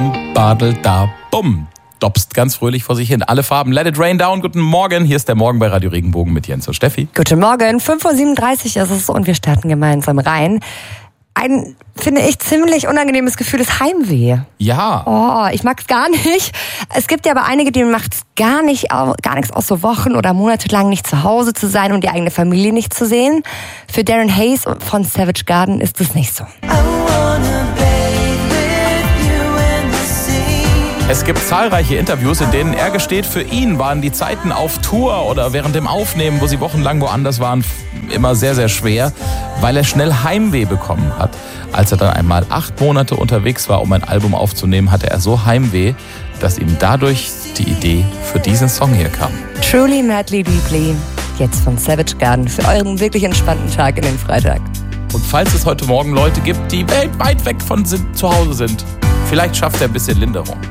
Badel da bumm. Dopst ganz fröhlich vor sich hin. Alle Farben. Let it rain down. Guten Morgen. Hier ist der Morgen bei Radio Regenbogen mit Jens und Steffi. Guten Morgen. 5:37 Uhr ist es und wir starten gemeinsam rein. Ein, finde ich, ziemlich unangenehmes Gefühl ist Heimweh. Ja. Oh, ich mag's gar nicht. Es gibt ja aber einige, denen macht's gar nichts aus, so Wochen oder Monate lang nicht zu Hause zu sein und die eigene Familie nicht zu sehen. Für Darren Hayes von Savage Garden ist es nicht so. Es gibt zahlreiche Interviews, in denen er gesteht, für ihn waren die Zeiten auf Tour oder während dem Aufnehmen, wo sie wochenlang woanders waren, immer sehr, sehr schwer, weil er schnell Heimweh bekommen hat. Als er dann einmal 8 Monate unterwegs war, um ein Album aufzunehmen, hatte er so Heimweh, dass ihm dadurch die Idee für diesen Song hier kam. Truly, Madly, Deeply, jetzt von Savage Garden für euren wirklich entspannten Tag in den Freitag. Und falls es heute Morgen Leute gibt, die weltweit weg von zu Hause sind, vielleicht schafft er ein bisschen Linderung.